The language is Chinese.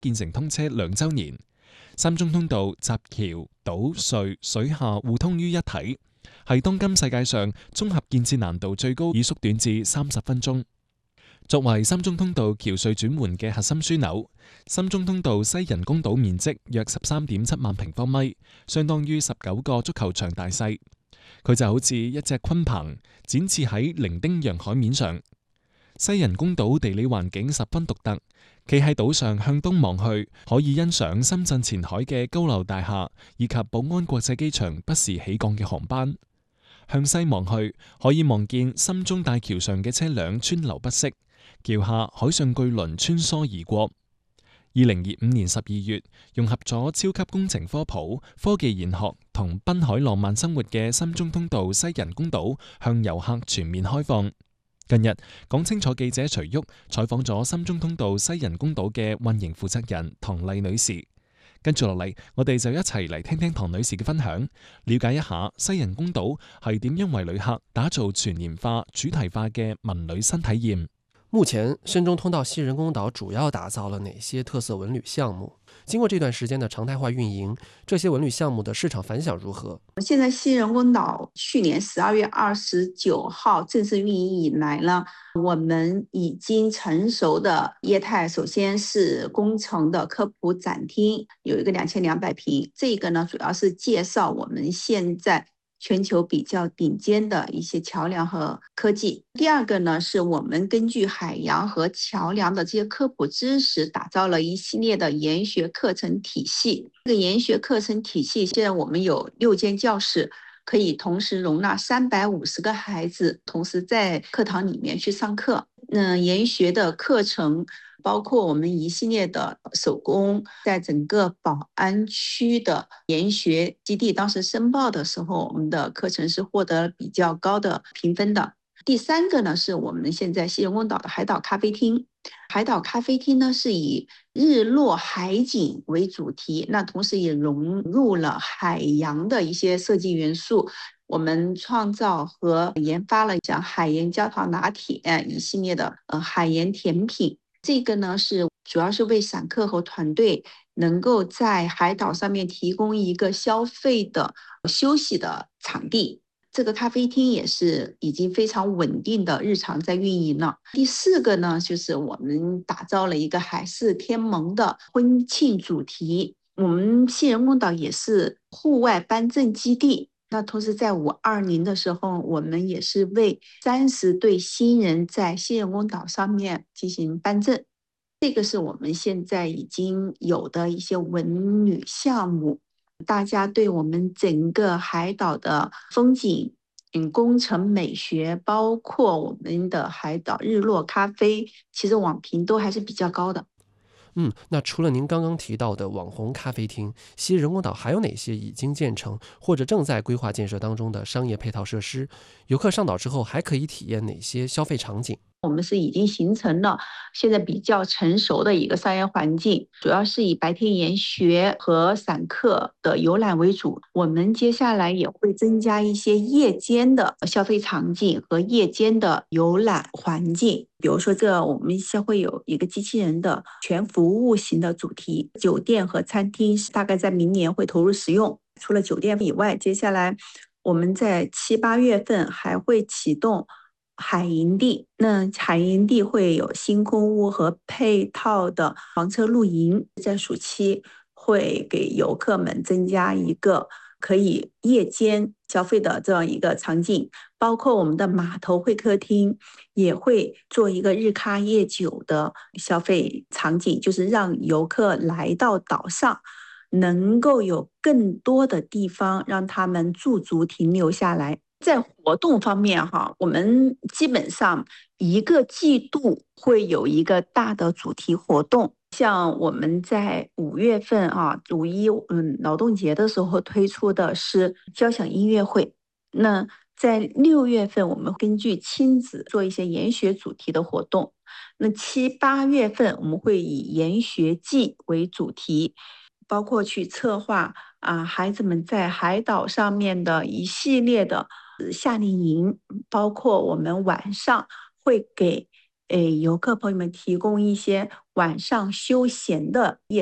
建成通車2週年，三中通道集橋、島、隧、水下互通於一體，係當今世界上綜合建設難度最高，已縮短至30分鐘。作為三中通道橋隧轉換嘅核心樞紐，三中通道西人工島面積約13.7萬平方米，相當於19個足球場大細。佢就好似一隻鯤鵬展翅喺伶仃洋海面上。西人工島地理環境十分獨特，企喺島上向東望去，可以欣賞深圳前海嘅高樓大廈以及寶安國際機場不時起降嘅航班。向西望去，可以望見深中大橋上嘅車輛川流不息，橋下海上巨輪穿梭而過。2025年12月，融合咗超級工程科普、科技研學同濱海浪漫生活嘅深中通道西人工島向遊客全面開放。近日，講清楚記者徐旭採訪咗深中通道西人工島嘅運營負責人唐麗女士。跟住落嚟，我哋就一齊嚟聽聽唐女士嘅分享，了解一下西人工島係點樣為旅客打造全年化、主題化嘅文旅新體驗。 目前深中通道西人工島主要打造了哪些特色文旅项目？经过这段时间的常态化运营，这些文旅项目的市场反响如何？ 现在西人工岛去年12月29号正式运营以来呢，我们已经成熟的业态，首先是工程的科普展厅，有一个2200平，这个呢主要是介绍我们现在全球比较顶尖的一些桥梁和科技。第二个呢，是我们根据海洋和桥梁的这些科普知识，打造了一系列的研学课程体系。这个研学课程体系，现在我们有6间教室，可以同时容纳350个孩子，同时在课堂里面去上课。研学的课程包括我们一系列的手工，在整个宝安区的研学基地，当时申报的时候，我们的课程是获得比较高的评分的。第三个呢，是我们现在西人工岛的海岛咖啡厅。海岛咖啡厅呢，是以日落海景为主题，那同时也融入了海洋的一些设计元素。我们创造和研发了像海盐焦糖拿铁一系列的海盐甜品。这个呢，是主要是为散客和团队能够在海岛上面提供一个消费的休息的场地。这个咖啡厅也是已经非常稳定的日常在运营了。第4个呢，就是我们打造了一个海誓天盟的婚庆主题。我们西人工岛也是户外颁证基地，那同时在520的时候，我们也是为30对新人在西人工岛上面进行颁证。这个是我们现在已经有的一些文旅项目。大家对我们整个海岛的风景、工程美学，包括我们的海岛日落咖啡，其实网评都还是比较高的。 那除了您刚刚提到的网红咖啡厅，西人工岛还有哪些已经建成或者正在规划建设当中的商业配套设施？游客上岛之后还可以体验哪些消费场景？ 我们是已经形成了现在比较成熟的一个商业环境，主要是以白天研学和散客的游览为主。我们接下来也会增加一些夜间的消费场景和夜间的游览环境。比如说我们将会有一个机器人的全服务型的主题，酒店和餐厅大概在明年会投入使用。除了酒店以外，接下来我们在7、8月份还会启动海营地，那海营地会有星空屋和配套的房车露营，在暑期会给游客们增加一个可以夜间消费的这样一个场景，包括我们的码头会客厅也会做一个日咖夜酒的消费场景，就是让游客来到岛上能够有更多的地方让他们驻足停留下来。在活动方面我们基本上一个季度会有一个大的主题活动，像我们在5月份5·1劳动节的时候推出的是交响音乐会。那在6月份我们根据亲子做一些研学主题的活动。那7、8月份我们会以研学季为主题，包括去策划孩子们在海岛上面的一系列的夏令营，包括我们晚上会给游客朋友们提供一些晚上休闲的夜